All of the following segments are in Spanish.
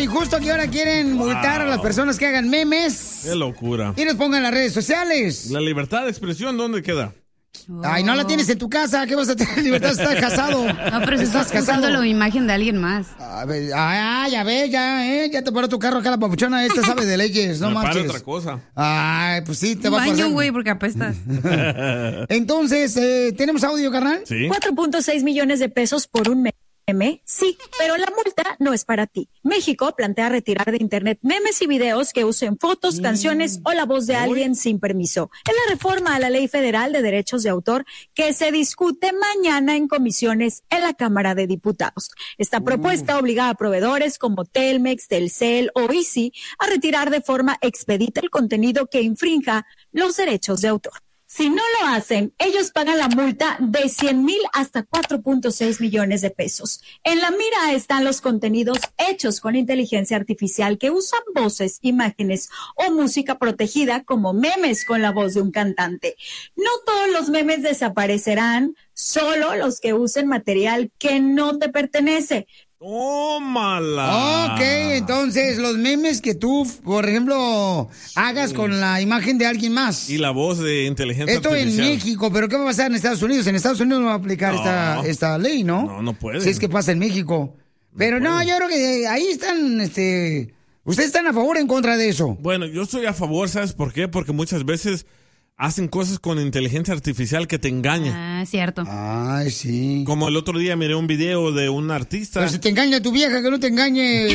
injusto que ahora quieren multar a las personas que hagan memes. ¡Qué locura! Y los pongan en las redes sociales. ¿La libertad de expresión dónde queda? Ay, no la tienes en tu casa. ¿Qué vas a tener libertad si estás casado? No, pero si estás usando la imagen de alguien más. Ya ves, ya te paró tu carro acá la papuchona. Esta sabe de leyes, no manches. Para otra cosa. Ay, pues sí, te va a pasar. Baño, güey, porque apestas. Entonces, ¿tenemos audio, carnal? Sí. 4.6 millones de pesos por un meme. Sí, pero la multa no es para ti. México plantea retirar de internet memes y videos que usen fotos, canciones o la voz de alguien sin permiso. Es la reforma a la Ley Federal de Derechos de Autor que se discute mañana en comisiones en la Cámara de Diputados. Esta propuesta obliga a proveedores como Telmex, Telcel o Izzi a retirar de forma expedita el contenido que infrinja los derechos de autor. Si no lo hacen, ellos pagan la multa de 100,000 hasta 4.6 millones de pesos. En la mira están los contenidos hechos con inteligencia artificial que usan voces, imágenes o música protegida como memes con la voz de un cantante. No todos los memes desaparecerán, solo los que usen material que no te pertenece. ¡Tómala! Ok, entonces los memes que tú, por ejemplo, hagas con la imagen de alguien más. Y la voz de inteligencia Esto artificial. en México, pero ¿qué va a pasar en Estados Unidos? En Estados Unidos no va a aplicar esta ley, ¿no? No puede. Si es que pasa en México. Pero no, yo creo que ahí están, ¿ustedes están a favor o en contra de eso? Bueno, yo estoy a favor, ¿sabes por qué? Porque muchas veces hacen cosas con inteligencia artificial que te engañan. Ah, cierto. Ay, sí. Como el otro día miré un video de un artista. Pero si te engaña tu vieja, que no te engañe.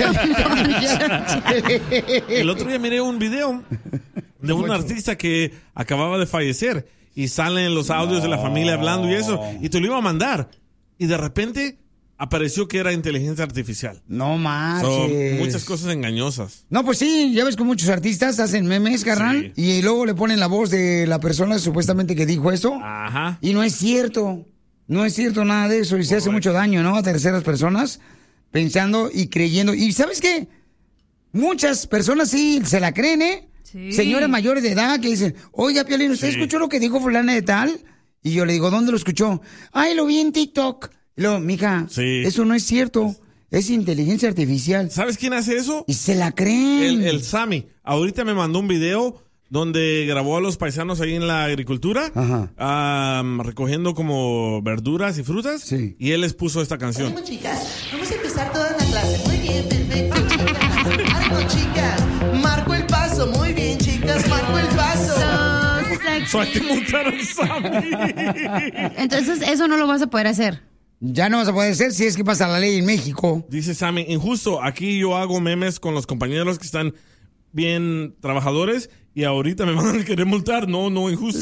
El otro día miré un video de un artista que acababa de fallecer y salen los audios de la familia hablando y eso, y te lo iba a mandar. Y de repente apareció que era inteligencia artificial. No más. Muchas cosas engañosas. No, pues sí, ya ves que muchos artistas hacen memes, carnal, y luego le ponen la voz de la persona supuestamente que dijo eso. Ajá. Y no es cierto. No es cierto nada de eso. Y se hace mucho daño, ¿no? A terceras personas pensando y creyendo. ¿Y sabes qué? Muchas personas sí se la creen, ¿eh? Sí. Señores mayores de edad que dicen, oiga, Piolín, ¿usted escuchó lo que dijo fulana de tal? Y yo le digo, ¿dónde lo escuchó? Ay, lo vi en TikTok. Y luego, mija, eso no es cierto. Es inteligencia artificial. ¿Sabes quién hace eso? Y se la creen. El Sammy. Ahorita me mandó un video donde grabó a los paisanos ahí en la agricultura, recogiendo como verduras y frutas. Sí. Y él les puso esta canción. Bueno, chicas, vamos a empezar toda la clase. Muy bien, perfecto, chicas. Algo, chicas. Marco el paso. Muy bien, chicas. Marco el paso. Hay que montar al Sammy. Entonces, eso no lo vas a poder hacer. Ya no vas a poder hacer si es que pasa la ley en México. Dice Sammy, injusto, aquí yo hago memes con los compañeros que están bien trabajadores y ahorita me van a querer multar. No, injusto.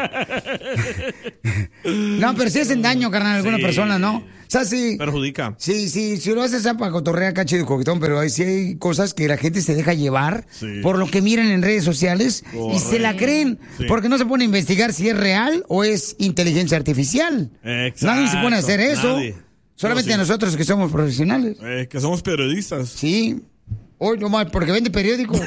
No, pero sí hacen daño, carnal, a algunas personas, ¿no? O sea, sí. Perjudica. Sí, si lo haces para cotorrear cacho de coquetón, pero sí hay cosas que la gente se deja llevar por lo que miran en redes sociales y se la creen porque no se pone a investigar si es real o es inteligencia artificial. Exacto. Nadie se pone a hacer eso. Nadie. Solamente nosotros que somos profesionales. Que somos periodistas. Sí. Hoy nomás, porque vende periódico.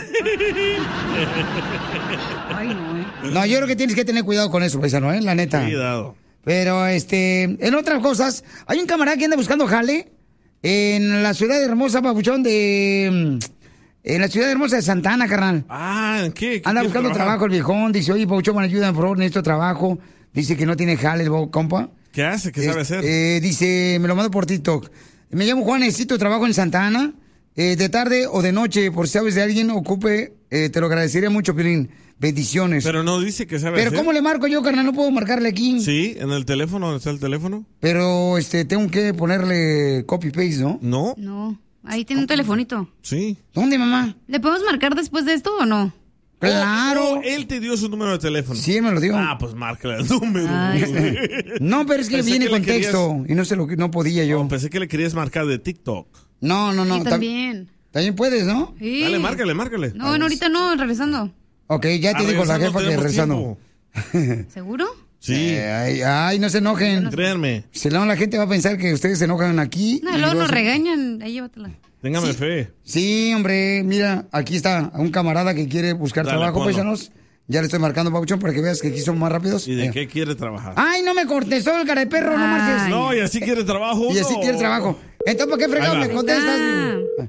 Ay, no, No, yo creo que tienes que tener cuidado con eso, paisano, la neta. Cuidado. Pero, en otras cosas, hay un camarada que anda buscando jale en la ciudad hermosa, papuchón, en la ciudad hermosa de Santa Ana, carnal. Ah, ¿en qué? Anda buscando trabajo el viejón, dice, oye, papuchón, me ayudan, por favor, necesito trabajo. Dice que no tiene jale, compa. ¿Qué hace? ¿Qué sabe hacer? Dice, me lo mando por TikTok. Me llamo Juan, necesito trabajo en Santa Ana, de tarde o de noche, por si sabes de alguien, ocupe, te lo agradecería mucho, Piolín. Bendiciones. Pero no dice que sabe Pero hacer. ¿cómo le marco yo, carnal? No puedo marcarle aquí. Sí, en el teléfono, ¿dónde está el teléfono? Pero, tengo que ponerle copy-paste, ¿no? No. No, ahí tiene un telefonito. Sí. ¿Dónde, mamá? ¿Le podemos marcar después de esto o no? ¡Claro! Él te dio su número de teléfono. Sí, él me lo dio. Ah, pues márcale el número. No, pero es que Pensé viene que con le querías- texto y no podía yo. No, pensé que le querías marcar de TikTok. No. Y también. También puedes, ¿no? Sí. Dale, márcale. No, ahorita no, regresando. Ok, ya te dijo la jefa que regresando. ¿Seguro? Sí. Ay, no se enojen. Créanme. Si no, la gente va a pensar que ustedes se enojan aquí. No, luego nos regañan. Ahí llévatela. Téngame fe. Sí, hombre, mira, aquí está un camarada que quiere buscar Dale, trabajo, ponlo. paisanos. Ya le estoy marcando, Pabuchón, para que veas que aquí son más rápidos. ¿Y de qué quiere trabajar? Ay, no me contestó el cara de perro, no marches. No, y así quiere trabajo. Y así no. quiere trabajo. Entonces, ¿para qué fregado Ahí va. me contestas?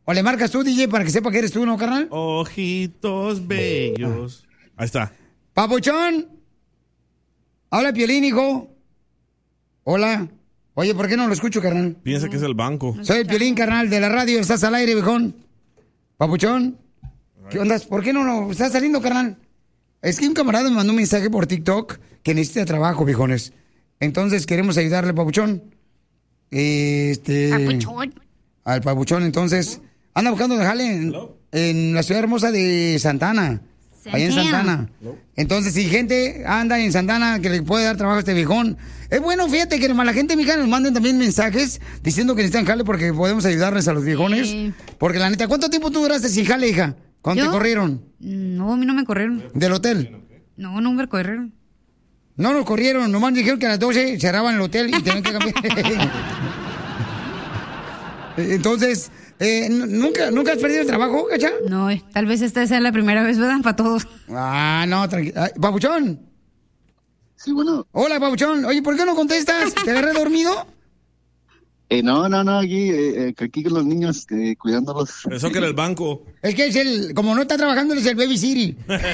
O le marcas tú, DJ, para que sepa que eres tú, ¿no, carnal? Ojitos bellos. Ahí está. Papuchón. Habla Piolín, hijo. Hola. Oye, ¿por qué no lo escucho, carnal? Piensa que es el banco. Soy el Piolín, carnal, de la radio. ¿Estás al aire, viejón? Papuchón. ¿Qué onda? ¿Por qué no estás saliendo, carnal? Es que un camarada me mandó un mensaje por TikTok que necesita trabajo, viejones. Entonces queremos ayudarle, Papuchón. Papuchón. Al Papuchón, entonces. Anda buscando de jale en la ciudad hermosa de Santana. Allá en Santana. Entonces, si gente anda en Santana que le puede dar trabajo a este viejón, es bueno, fíjate que la gente mexicana nos manden también mensajes diciendo que necesitan jale porque podemos ayudarles a los viejones. Sí. Porque la neta, ¿cuánto tiempo tú duraste sin jale, hija? ¿Cuándo te corrieron? No, a mí no me corrieron. ¿Del hotel? No me corrieron. No nos corrieron, nomás dijeron que a las 12 cerraban el hotel y tenían que cambiar. Entonces, ¿nunca has perdido el trabajo, Cacha? No, tal vez esta sea la primera vez, ¿verdad? Para todos. Ah, no, tranquilo. Papuchón. Sí, bueno. Hola, Papuchón. Oye, ¿por qué no contestas? ¿Te agarré dormido? No, aquí con los niños, cuidándolos. Eso que era el banco. Es que como no está trabajando, él es el Baby City.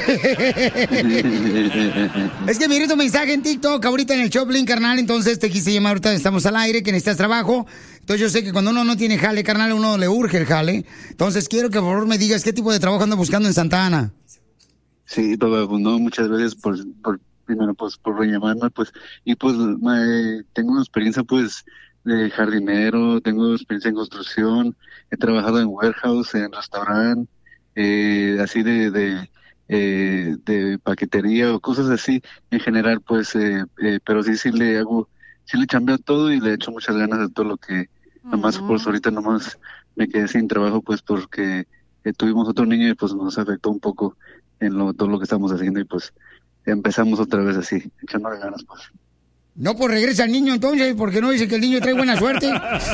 Es que miré tu mensaje en TikTok ahorita en el Choplin, carnal, entonces te quise llamar ahorita, estamos al aire, que necesitas trabajo. Entonces yo sé que cuando uno no tiene jale, carnal, a uno le urge el jale. Entonces quiero que por favor me digas qué tipo de trabajo anda buscando en Santa Ana. Sí, pues no, muchas gracias primero pues por llamarme, pues, y pues tengo una experiencia pues de jardinero, tengo experiencia en construcción, he trabajado en warehouse, en restaurante, así de paquetería o cosas así, en general, pues, pero sí le chambeo todo y le echo muchas ganas de todo lo que, nomás por ahorita nomás me quedé sin trabajo, pues, porque tuvimos otro niño y pues nos afectó un poco en todo lo que estamos haciendo y pues empezamos otra vez así, echándole ganas, pues. No, pues regresa al niño entonces, porque no dice que el niño trae buena suerte.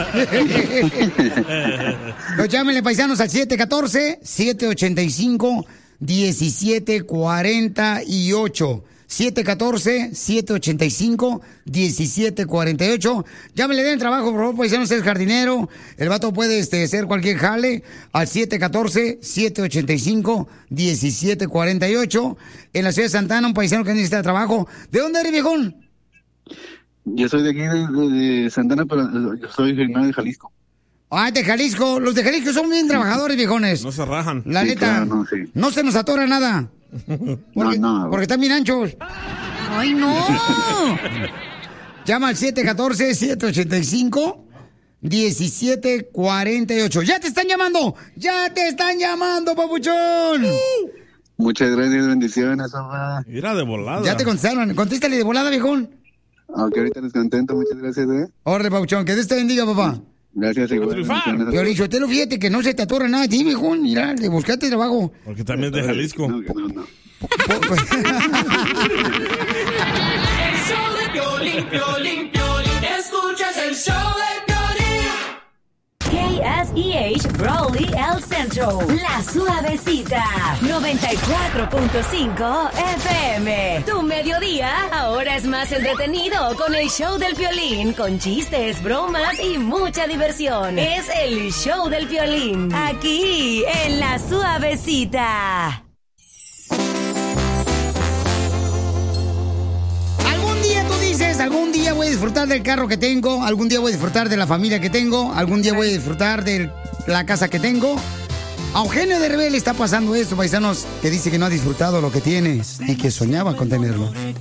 Los llámenle, paisanos, al 714-785-1748. 714-785-1748. Llámenle, den trabajo, por favor, paisanos, es jardinero. El vato puede ser cualquier jale al 714-785-1748. En la ciudad de Santana, un paisano que necesita trabajo. ¿De dónde eres, viejón? Yo soy de aquí, de Santana, pero yo soy original de Jalisco. Ah, de Jalisco. Los de Jalisco son bien trabajadores, viejones. No se rajan. La neta, claro, no se nos atora nada. Porque están bien anchos. ¡Ay, no! Llama al 714-785-1748. ¡Ya te están llamando! ¡Ya te están llamando, papuchón! Muchas gracias, bendiciones, papá. Mira, de volada. Ya te contestaron. Contéstale de volada, viejón. Aunque ahorita les contento, muchas gracias, Órale, papuchón, que Dios te bendiga, papá. Gracias, igual. Piolín Sotelo, fíjate que no se te atora nada a ti, viejón. Mira, le buscaste trabajo. Porque también es de Jalisco. No. El show de Piolín, Piolín, Piolín. Escuchas el show de Piolín. KSEH Brawley El Centro. La Suavecita. 94.5 FM. Tu mediodía ahora es más entretenido con el show del Piolín. Con chistes, bromas y mucha diversión. Es el show del Piolín. Aquí en La Suavecita. Algún día voy a disfrutar del carro que tengo, algún día voy a disfrutar de la familia que tengo, algún día voy a disfrutar de la casa que tengo. A Eugenio de Rebel está pasando esto, paisanos, que dice que no ha disfrutado lo que tiene y que soñaba con tenerlo.